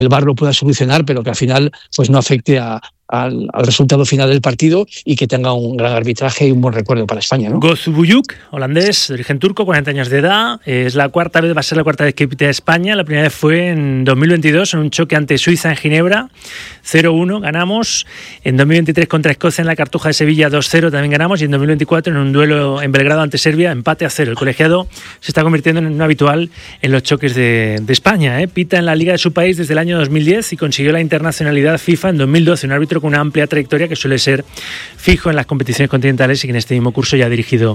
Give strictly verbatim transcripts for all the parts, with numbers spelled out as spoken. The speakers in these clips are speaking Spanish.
el V A R lo pueda solucionar, pero que al final pues no afecte a, al, al resultado final del partido y que tenga un gran arbitraje y un buen recuerdo para España, ¿no? Gozu Buyuk, holandés, de origen turco, cuarenta años de edad, es la cuarta vez, va a ser la cuarta vez que pita España. La primera vez fue en dos mil veintidós en un choque ante Suiza en Ginebra, cero uno, ganamos. En dos mil veintitrés contra Escocia en la Cartuja de Sevilla, dos cero, también ganamos. Y en dos mil veinticuatro en un duelo en Belgrado ante Serbia, empate a cero. El colegiado se está convirtiendo en un habitual en los choques de, de España, ¿eh? Pita en la liga de su país desde el año dos mil diez y consiguió la internacionalidad FIFA en dos mil doce, un árbitro con una amplia trayectoria que suele ser fijo en las competiciones continentales y que en este mismo curso ya ha dirigido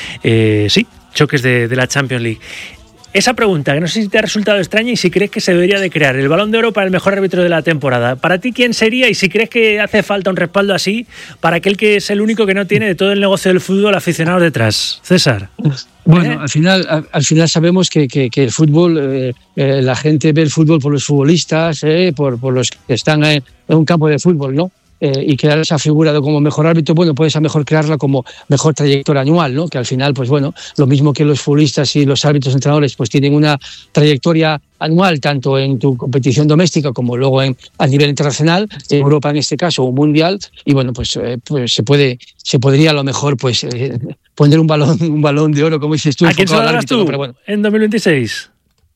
eh, sí, choques de, de la Champions League. Esa pregunta, que no sé si te ha resultado extraña y si crees que se debería de crear el Balón de Oro para el mejor árbitro de la temporada. Para ti, ¿quién sería? Y si crees que hace falta un respaldo así para aquel que es el único que no tiene de todo el negocio del fútbol aficionados detrás. César. Bueno, ¿Eh? al final al, al final sabemos que, que, que el fútbol, eh, eh, la gente ve el fútbol por los futbolistas, eh, por, por los que están en, en un campo de fútbol, ¿no? Eh, y crear esa figura de como mejor árbitro, bueno, puede ser mejor crearla como mejor trayectoria anual, ¿no? Que al final, pues bueno, lo mismo que los futbolistas y los árbitros entrenadores, pues tienen una trayectoria anual, tanto en tu competición doméstica como luego en, a nivel internacional, en Europa en este caso, o mundial, y bueno, pues, eh, pues se puede, se podría a lo mejor pues eh, poner un balón, un balón de oro, como dices tú. ¿A quién se lo darás tú, pero bueno, en dos mil veintiséis?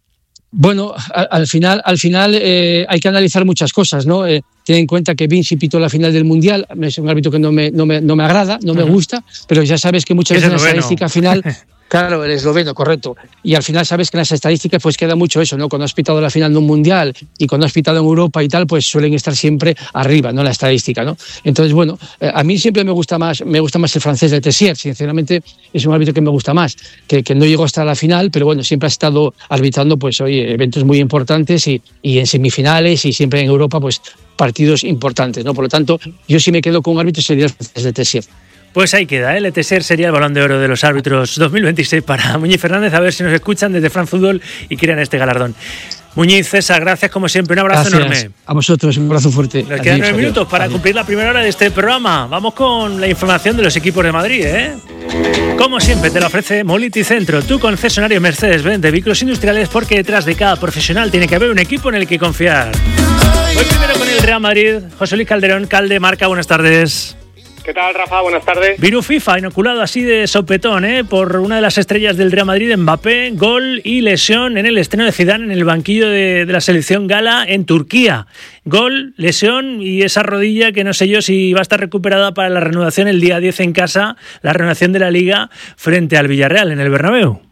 Bueno, al, al final, al final eh, hay que analizar muchas cosas, ¿no? Eh, ten en cuenta que Vinci pitó la final del Mundial, es un árbitro que no me, no me, no me agrada, no me gusta, pero ya sabes que muchas veces en la estadística final... Claro, el esloveno, correcto. Y al final sabes que en las estadísticas pues queda mucho eso, ¿no? Cuando has pitado la final de un mundial y cuando has pitado en Europa y tal, pues suelen estar siempre arriba, ¿no? La estadística, ¿no? Entonces, bueno, eh, a mí siempre me gusta más, me gusta más el francés de Tessier, sinceramente es un árbitro que me gusta más, que, que no llegó hasta la final, pero bueno, siempre ha estado arbitrando, pues, oye, eventos muy importantes y, y en semifinales y siempre en Europa, pues, partidos importantes, ¿no? Por lo tanto, yo sí me quedo con un árbitro sería el francés de Tessier. Pues ahí queda, ¿eh? Letessier sería el Balón de Oro de los árbitros dos mil veintiséis para Muñiz Fernández, a ver si nos escuchan desde France Football y quieren este galardón. Muñiz, César, gracias como siempre, un abrazo gracias. enorme. A vosotros, un abrazo fuerte. Nos quedan nueve minutos para adiós. Cumplir la primera hora de este programa. Vamos con la información de los equipos de Madrid, ¿eh? Como siempre te lo ofrece Mobility Centro, tu concesionario Mercedes-Benz de vehículos industriales, porque detrás de cada profesional tiene que haber un equipo en el que confiar. Voy primero con el Real Madrid, José Luis Calderón, Calde, Marca, buenas tardes. ¿Qué tal, Rafa? Buenas tardes. Virus FIFA, inoculado así de sopetón, ¿eh? Por una de las estrellas del Real Madrid, Mbappé, gol y lesión en el estreno de Zidane en el banquillo de, de la selección gala en Turquía. Gol, lesión y esa rodilla que no sé yo si va a estar recuperada para la reanudación el día diez en casa, la reanudación de la Liga frente al Villarreal en el Bernabéu.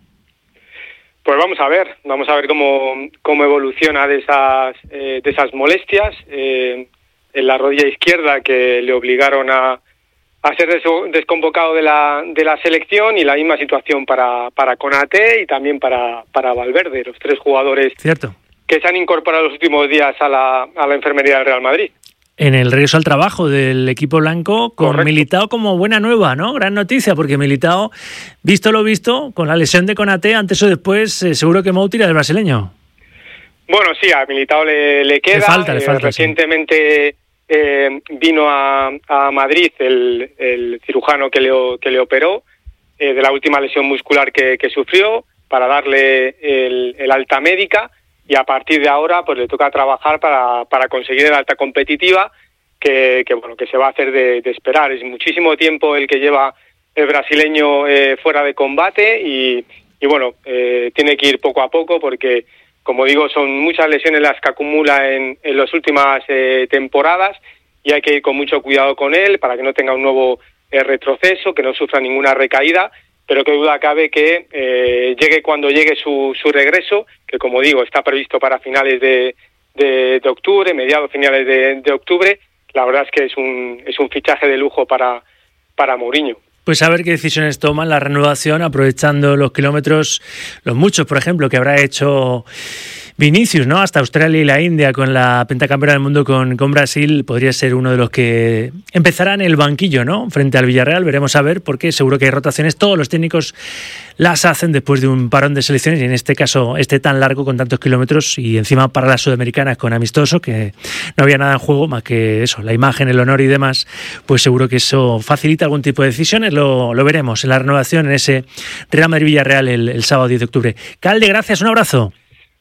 Pues vamos a ver, vamos a ver cómo, cómo evoluciona de esas, eh, de esas molestias eh, en la rodilla izquierda que le obligaron a a ser desconvocado de la de la selección, y la misma situación para para Konaté y también para para Valverde, los tres jugadores Cierto. que se han incorporado los últimos días a la a la enfermería del Real Madrid. En el regreso al trabajo del equipo blanco, con Correcto. Militao como buena nueva, ¿no? Gran noticia, porque Militao, visto lo visto, con la lesión de Konaté, antes o después, eh, seguro que Mou tira del brasileño. Bueno, sí, a Militao le, le queda. Le falta, le falta, eh, recientemente... Sí. Eh, vino a, a Madrid el, el cirujano que le, que le operó eh, de la última lesión muscular que, que sufrió, para darle el, el alta médica, y a partir de ahora pues le toca trabajar para, para conseguir el alta competitiva, que, que bueno que se va a hacer de, de esperar. Es muchísimo tiempo el que lleva el brasileño eh, fuera de combate, y, y bueno, eh, tiene que ir poco a poco, porque como digo, son muchas lesiones las que acumula en, en las últimas eh, temporadas, y hay que ir con mucho cuidado con él para que no tenga un nuevo eh, retroceso, que no sufra ninguna recaída, pero que duda cabe que eh, llegue cuando llegue su, su regreso, que como digo, está previsto para finales de, de, de octubre, mediados finales de, de octubre. La verdad es que es un, es un fichaje de lujo para, para Mourinho. Pues a ver qué decisiones toman la renovación, aprovechando los kilómetros, los muchos, por ejemplo, que habrá hecho Vinicius, ¿no? Hasta Australia y la India, con la pentacampeona del mundo con, con Brasil, podría ser uno de los que empezará en el banquillo, ¿no? Frente al Villarreal, veremos a ver, porque seguro que hay rotaciones. Todos los técnicos las hacen después de un parón de selecciones, y en este caso este tan largo, con tantos kilómetros, y encima para las sudamericanas con amistoso, que no había nada en juego más que eso, la imagen, el honor y demás. Pues seguro que eso facilita algún tipo de decisiones. Lo, lo veremos en la renovación, en ese Real Madrid-Villarreal el, el sábado diez de octubre. Calde, gracias, un abrazo.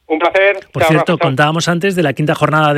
Un placer. Por Chao, cierto, Rafa, chao. contábamos antes de la quinta jornada